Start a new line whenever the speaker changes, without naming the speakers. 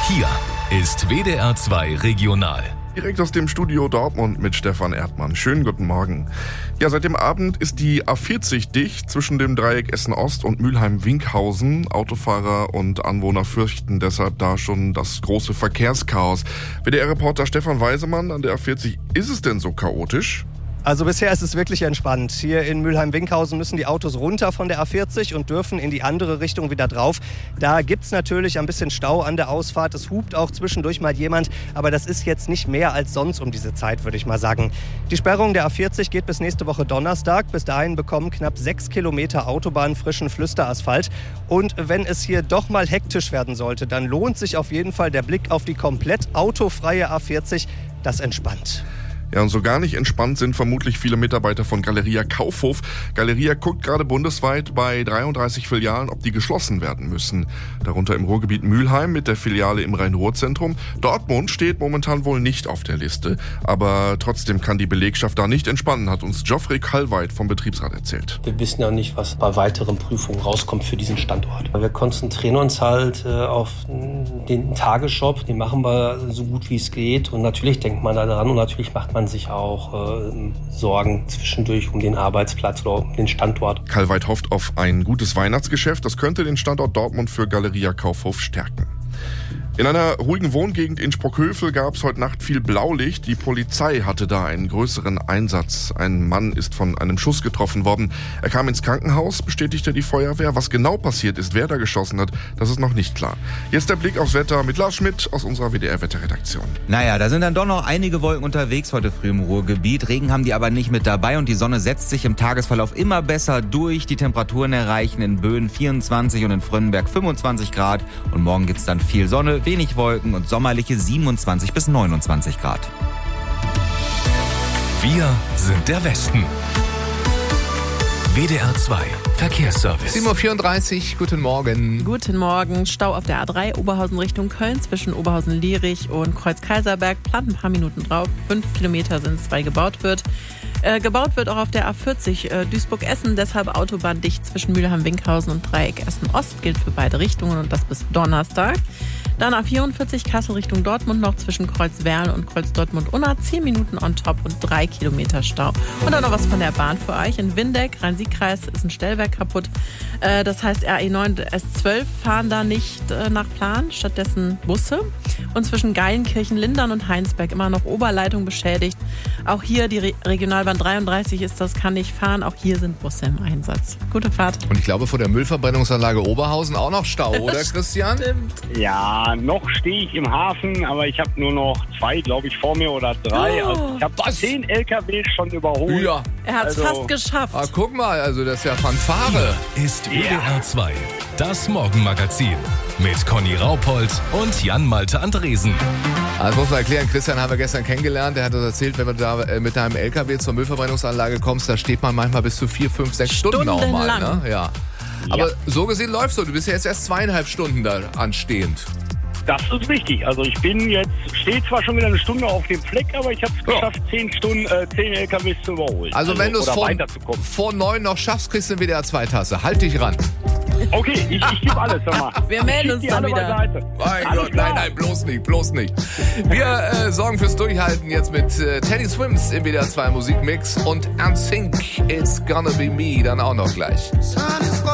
Hier ist WDR 2 Regional.
Direkt aus dem Studio Dortmund mit Stefan Erdmann. Schönen guten Morgen. Ja, seit dem Abend ist die A40 dicht zwischen dem Dreieck Essen-Ost und Mülheim-Winkhausen. Autofahrer und Anwohner fürchten deshalb da schon das große Verkehrschaos. WDR-Reporter Stefan Weisemann an der A40, ist es denn so chaotisch?
Also bisher ist es wirklich entspannt. Hier in Mülheim-Winkhausen müssen die Autos runter von der A40 und dürfen in die andere Richtung wieder drauf. Da gibt's natürlich ein bisschen Stau an der Ausfahrt. Es hupt auch zwischendurch mal jemand. Aber das ist jetzt nicht mehr als sonst um diese Zeit, würde ich mal sagen. Die Sperrung der A40 geht bis nächste Woche Donnerstag. Bis dahin bekommen knapp 6 Kilometer Autobahn frischen Flüsterasphalt. Und wenn es hier doch mal hektisch werden sollte, dann lohnt sich auf jeden Fall der Blick auf die komplett autofreie A40. Das entspannt.
Ja, und so gar nicht entspannt sind vermutlich viele Mitarbeiter von Galeria Kaufhof. Galeria guckt gerade bundesweit bei 33 Filialen, ob die geschlossen werden müssen. Darunter im Ruhrgebiet Mülheim mit der Filiale im Rhein-Ruhr-Zentrum. Dortmund steht momentan wohl nicht auf der Liste. Aber trotzdem kann die Belegschaft da nicht entspannen, hat uns Geoffrey Kallweit vom Betriebsrat erzählt.
Wir wissen ja nicht, was bei weiteren Prüfungen rauskommt für diesen Standort. Wir konzentrieren uns halt auf den Tagesjob. Den machen wir so gut wie es geht. Und natürlich denkt man da dran und natürlich macht man sich auch Sorgen zwischendurch um den Arbeitsplatz oder um den Standort.
Kallweit hofft auf ein gutes Weihnachtsgeschäft. Das könnte den Standort Dortmund für Galeria Kaufhof stärken. In einer ruhigen Wohngegend in Sprockhövel gab es heute Nacht viel Blaulicht. Die Polizei hatte da einen größeren Einsatz. Ein Mann ist von einem Schuss getroffen worden. Er kam ins Krankenhaus, bestätigte die Feuerwehr. Was genau passiert ist, wer da geschossen hat, das ist noch nicht klar. Jetzt der Blick aufs Wetter mit Lars Schmidt aus unserer WDR-Wetterredaktion.
Naja, da sind dann doch noch einige Wolken unterwegs heute früh im Ruhrgebiet. Regen haben die aber nicht mit dabei und die Sonne setzt sich im Tagesverlauf immer besser durch. Die Temperaturen erreichen in Böen 24 und in Frönnenberg 25 Grad. Und morgen gibt's dann viel Sonne, wenig Wolken und sommerliche 27 bis 29 Grad.
Wir sind der Westen. WDR 2 Verkehrsservice.
7.34 Uhr, guten Morgen.
Guten Morgen. Stau auf der A3 Oberhausen Richtung Köln zwischen Oberhausen-Lierich und Kreuz-Kaiserberg. Plant ein paar Minuten drauf. 5 Kilometer sind es, weil gebaut wird. Gebaut wird auch auf der A40 Duisburg-Essen, deshalb Autobahn dicht zwischen Mülheim-Winkhausen und Dreieck Essen-Ost. Gilt für beide Richtungen und das bis Donnerstag. Dann A44 Kassel Richtung Dortmund noch zwischen Kreuz-Werl und Kreuz-Dortmund-Unna. 10 Minuten on top und 3 Kilometer Stau. Und dann noch was von der Bahn für euch. In Windeck, Rhein-Sieg-Kreis, ist ein Stellwerk kaputt. Das heißt, RE9 und S12 fahren da nicht nach Plan, stattdessen Busse. Und zwischen Geilenkirchen, Lindern und Heinsberg immer noch Oberleitung beschädigt. Auch hier die Regionalbahn 33 ist das, kann nicht fahren. Auch hier sind Busse im Einsatz. Gute Fahrt.
Und ich glaube, vor der Müllverbrennungsanlage Oberhausen auch noch Stau, oder Christian?
Stimmt.
Ja, noch stehe ich im Hafen, aber ich habe nur noch 2, glaube ich, vor mir oder 3. Also ich habe 10 LKWs schon überholt.
Ja.
Er hat es fast geschafft.
Ah, guck mal, also das ist ja Fanfare.
Hier ist WDR 2, das Morgenmagazin mit Conny Raupold und Jan-Malte Andresen.
Also muss man erklären, Christian haben wir gestern kennengelernt, der hat uns erzählt, wenn du da mit deinem LKW zur Müllverbrennungsanlage kommst, da steht man manchmal bis zu 4, 5, 6 Stunden auch mal. Ne? Ja. Aber so gesehen läufst du
bist
ja jetzt erst 2,5 Stunden da anstehend.
Das ist richtig. Also ich stehe zwar schon wieder eine Stunde auf dem Fleck, aber ich habe es geschafft, 10 LKWs zu überholen.
Also wenn du es vor 9 noch schaffst, kriegst du wieder 2 Tasse. Halt dich ran.
Okay, ich gebe alles, hör mal.
Wir melden uns dann wieder.
Mein Gott, nein, bloß nicht. Wir sorgen fürs Durchhalten jetzt mit Teddy Swims im WDR 2 Musikmix und NSYNC It's Gonna Be Me dann auch noch gleich.